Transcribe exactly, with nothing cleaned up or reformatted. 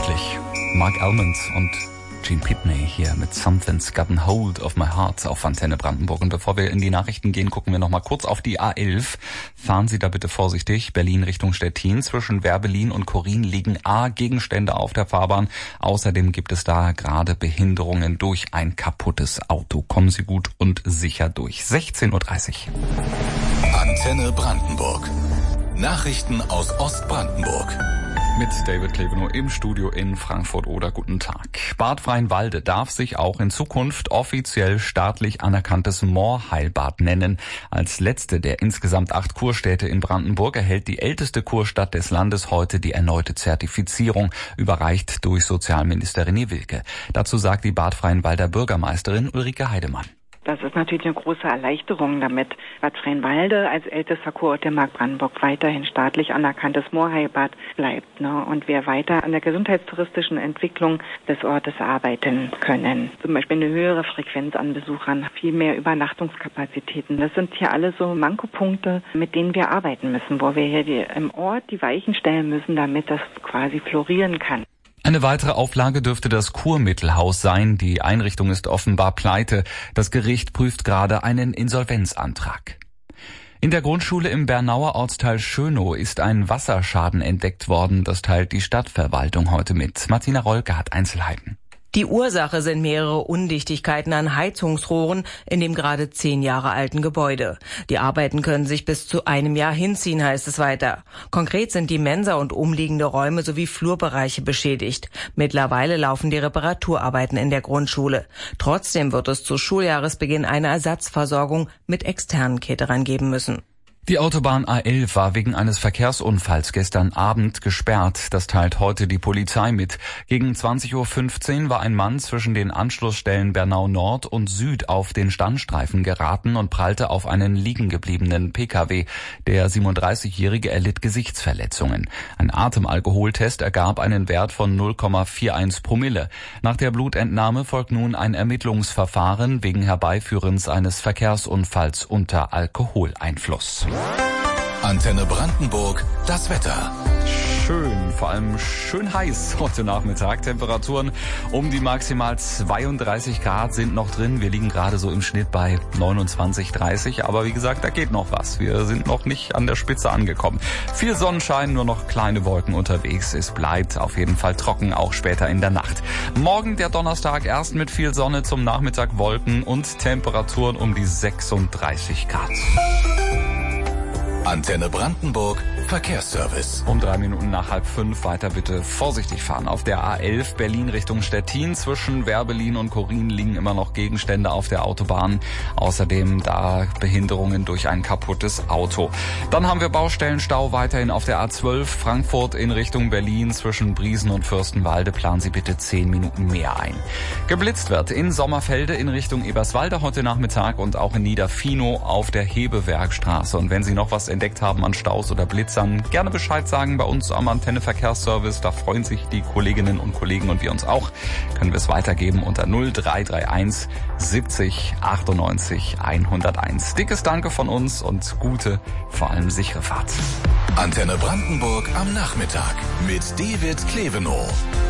endlich. Mark Almond und Gene Pitney hier mit Something's Gotten Hold of My Heart auf Antenne Brandenburg. Und bevor wir in die Nachrichten gehen, gucken wir noch mal kurz auf die A elf. Fahren Sie da bitte vorsichtig. Berlin Richtung Stettin. Zwischen Werbelin und Korin liegen A Gegenstände auf der Fahrbahn. Außerdem gibt es da gerade Behinderungen durch ein kaputtes Auto. Kommen Sie gut und sicher durch. sechzehn Uhr dreißig. Antenne Brandenburg. Nachrichten aus Ostbrandenburg. Mit David Klevenow im Studio in Frankfurt-Oder. Guten Tag. Bad Freienwalde darf sich auch in Zukunft offiziell staatlich anerkanntes Moorheilbad nennen. Als letzte der insgesamt acht Kurstädte in Brandenburg erhält die älteste Kurstadt des Landes heute die erneute Zertifizierung, überreicht durch Sozialminister René Wilke. Dazu sagt die Bad Freienwalder Bürgermeisterin Ulrike Heidemann. Das ist natürlich eine große Erleichterung, damit Bad Freienwalde als ältester Kurort der Mark Brandenburg weiterhin staatlich anerkanntes Moorheilbad bleibt, ne? Und wir weiter an der gesundheitstouristischen Entwicklung des Ortes arbeiten können. Zum Beispiel eine höhere Frequenz an Besuchern, viel mehr Übernachtungskapazitäten. Das sind hier alles so Mankopunkte, mit denen wir arbeiten müssen, wo wir hier die, im Ort die Weichen stellen müssen, damit das quasi florieren kann. Eine weitere Auflage dürfte das Kurmittelhaus sein. Die Einrichtung ist offenbar pleite. Das Gericht prüft gerade einen Insolvenzantrag. In der Grundschule im Bernauer Ortsteil Schönow ist ein Wasserschaden entdeckt worden. Das teilt die Stadtverwaltung heute mit. Martina Rolke hat Einzelheiten. Die Ursache sind mehrere Undichtigkeiten an Heizungsrohren in dem gerade zehn Jahre alten Gebäude. Die Arbeiten können sich bis zu einem Jahr hinziehen, heißt es weiter. Konkret sind die Mensa und umliegende Räume sowie Flurbereiche beschädigt. Mittlerweile laufen die Reparaturarbeiten in der Grundschule. Trotzdem wird es zu Schuljahresbeginn eine Ersatzversorgung mit externen Caterern geben müssen. Die Autobahn A elf war wegen eines Verkehrsunfalls gestern Abend gesperrt. Das teilt heute die Polizei mit. Gegen zwanzig Uhr fünfzehn war ein Mann zwischen den Anschlussstellen Bernau Nord und Süd auf den Standstreifen geraten und prallte auf einen liegengebliebenen Pkw. Der siebenunddreißigjährige erlitt Gesichtsverletzungen. Ein Atemalkoholtest ergab einen Wert von null Komma einundvierzig Promille. Nach der Blutentnahme folgt nun ein Ermittlungsverfahren wegen Herbeiführens eines Verkehrsunfalls unter Alkoholeinfluss. Antenne Brandenburg, das Wetter. Schön, vor allem schön heiß heute Nachmittag. Temperaturen um die maximal zweiunddreißig Grad sind noch drin. Wir liegen gerade so im Schnitt bei neunundzwanzig, dreißig. Aber wie gesagt, da geht noch was. Wir sind noch nicht an der Spitze angekommen. Viel Sonnenschein, nur noch kleine Wolken unterwegs. Es bleibt auf jeden Fall trocken, auch später in der Nacht. Morgen der Donnerstag erst mit viel Sonne, zum Nachmittag Wolken und Temperaturen um die sechsunddreißig Grad. Antenne Brandenburg, Verkehrsservice. Um drei Minuten nach halb fünf weiter bitte vorsichtig fahren. Auf der A elf Berlin Richtung Stettin zwischen Werbelin und Korin liegen immer noch Gegenstände auf der Autobahn. Außerdem da Behinderungen durch ein kaputtes Auto. Dann haben wir Baustellenstau weiterhin auf der A zwölf Frankfurt in Richtung Berlin zwischen Briesen und Fürstenwalde. Planen Sie bitte zehn Minuten mehr ein. Geblitzt wird in Sommerfelde in Richtung Eberswalde heute Nachmittag und auch in Niederfinow auf der Hebewerkstraße. Und wenn Sie noch was entdeckt haben an Staus oder Blitzern, gerne Bescheid sagen bei uns am Antenne Verkehrsservice. Da freuen sich die Kolleginnen und Kollegen und wir uns auch. Können wir es weitergeben unter null drei drei eins siebzig achtundneunzig hunderteins. Dickes Danke von uns und gute, vor allem sichere Fahrt. Antenne Brandenburg am Nachmittag mit David Klevenow.